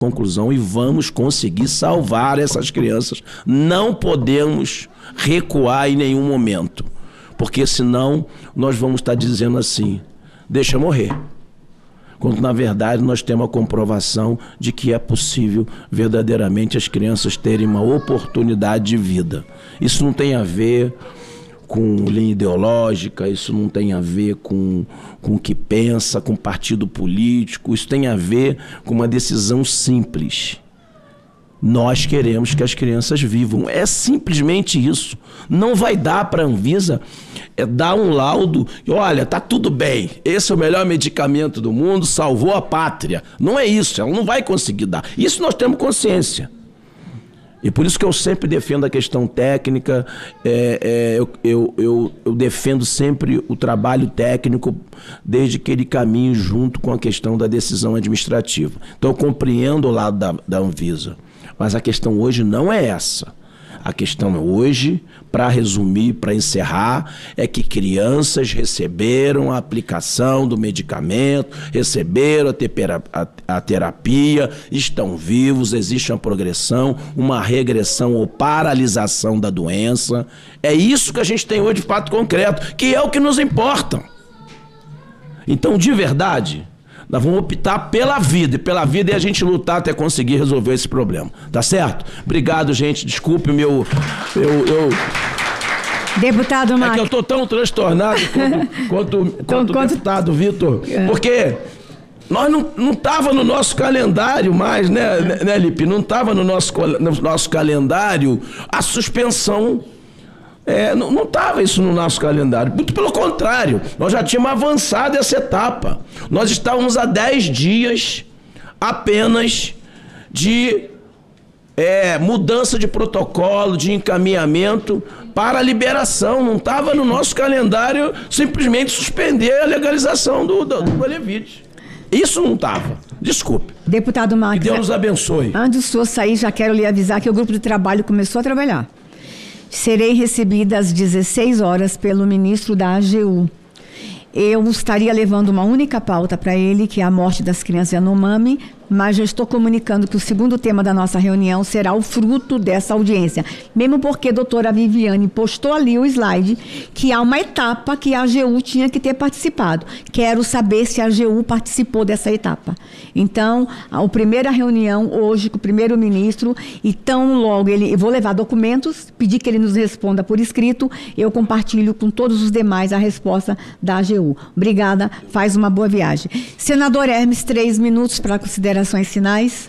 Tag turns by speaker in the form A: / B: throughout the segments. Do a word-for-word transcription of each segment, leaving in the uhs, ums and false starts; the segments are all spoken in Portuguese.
A: conclusão e vamos conseguir salvar essas crianças. Não podemos recuar em nenhum momento, porque senão nós vamos estar dizendo assim, deixa morrer. Quando na verdade nós temos a comprovação de que é possível verdadeiramente as crianças terem uma oportunidade de vida. Isso não tem a ver com linha ideológica, isso não tem a ver com, com o que pensa, com partido político, isso tem a ver com uma decisão simples. Nós queremos que as crianças vivam. É simplesmente isso. Não vai dar para a Anvisa é, dar um laudo e olha, tá tudo bem, esse é o melhor medicamento do mundo, salvou a pátria. Não é isso, ela não vai conseguir dar. Isso nós temos consciência. E por isso que eu sempre defendo a questão técnica, é, é, eu, eu, eu, eu defendo sempre o trabalho técnico, desde que ele caminhe junto com a questão da decisão administrativa. Então eu compreendo o lado da, da Anvisa, mas a questão hoje não é essa. A questão hoje, para resumir, para encerrar, é que crianças receberam a aplicação do medicamento, receberam a, tepera, a, a terapia, estão vivos, existe uma progressão, uma regressão ou paralisação da doença. É isso que a gente tem hoje de fato concreto, que é o que nos importa. Então, de verdade, nós vamos optar pela vida, e pela vida é a gente lutar até conseguir resolver esse problema. Tá certo? Obrigado, gente. Desculpe o meu... Eu, eu...
B: Deputado Mac...
A: É que eu estou tão transtornado quanto, quanto, quanto o deputado Vitor, porque nós não, não tava no nosso calendário mais, né, né Lipe? Não estava no nosso, no nosso calendário a suspensão. É, não estava isso no nosso calendário, muito pelo contrário, nós já tínhamos avançado essa etapa. Nós estávamos há dez dias apenas de é, mudança de protocolo, de encaminhamento para a liberação. Não estava no nosso calendário simplesmente suspender a legalização do, do, do Bolevite. Isso não estava. Desculpe.
B: Deputado Max,
A: que Deus nos abençoe.
B: Antes do senhor sair, já quero lhe avisar que o grupo de trabalho começou a trabalhar. Serei recebida às dezesseis horas pelo ministro da A G U. Eu estaria levando uma única pauta para ele, que é a morte das crianças Yanomami, mas já estou comunicando que o segundo tema da nossa reunião será o fruto dessa audiência. Mesmo porque a doutora Viviane postou ali o slide que há uma etapa que a A G U tinha que ter participado. Quero saber se a A G U participou dessa etapa. Então, a primeira reunião hoje com o primeiro-ministro, e tão logo ele... Eu vou levar documentos, pedir que ele nos responda por escrito, eu compartilho com todos os demais a resposta da A G U. Obrigada, faz uma boa viagem. Senador Hermes, três minutos para considerações finais.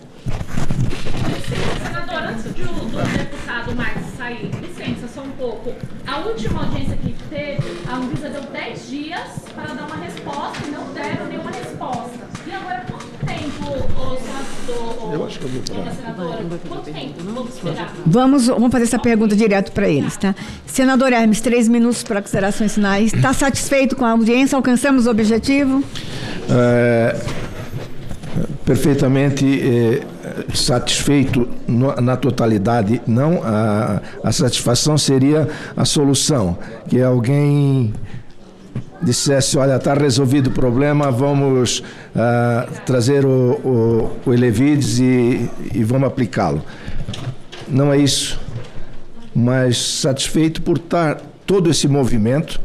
C: Senador, antes de o, do deputado Marcos sair, licença só um pouco. A última audiência que teve, a Anvisa deu dez dias para dar uma resposta e não deram nenhuma resposta. E agora, quanto tempo, o senador... Eu acho que eu vou falar. Senadora, quanto tempo? Vamos esperar?
B: Vamos, vamos fazer essa pergunta direto para eles, tá? Senador Hermes, três minutos para considerações finais. Está satisfeito com a audiência? Alcançamos o objetivo?
D: É, perfeitamente é, satisfeito no, na totalidade. Não, a, a satisfação seria a solução, que alguém dissesse, olha, está resolvido o problema, vamos uh, trazer o, o, o Elevides e, e vamos aplicá-lo. Não é isso, mas satisfeito por estar todo esse movimento,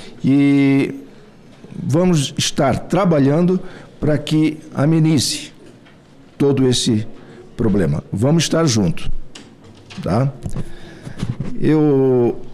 D: e vamos estar trabalhando para que amenize todo esse problema. Vamos estar juntos, tá? Eu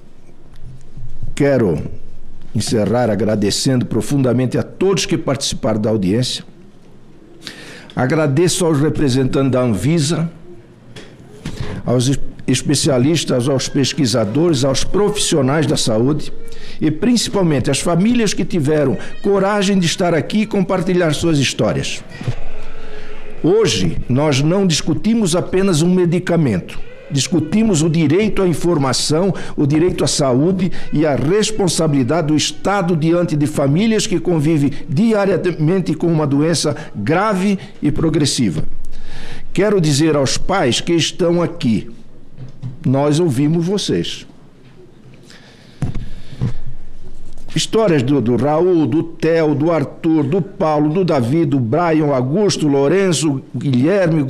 D: quero encerrar agradecendo profundamente a todos que participaram da audiência. Agradeço aos representantes da Anvisa, aos especialistas, aos pesquisadores, aos profissionais da saúde e principalmente às famílias que tiveram coragem de estar aqui e compartilhar suas histórias. Hoje nós não discutimos apenas um medicamento. Discutimos o direito à informação, o direito à saúde e a responsabilidade do Estado diante de famílias que convivem diariamente com uma doença grave e progressiva. Quero dizer aos pais que estão aqui, nós ouvimos vocês. histórias do, do Raul, do Theo, do Arthur, do Paulo, do Davi, do Brian, o Augusto, o Lourenço, o Guilherme,